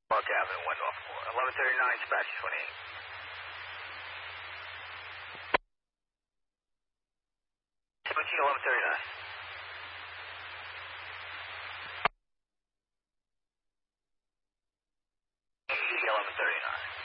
Park Avenue, 1 North 1139, Sebastian 28. Seventeen 1139. 1139.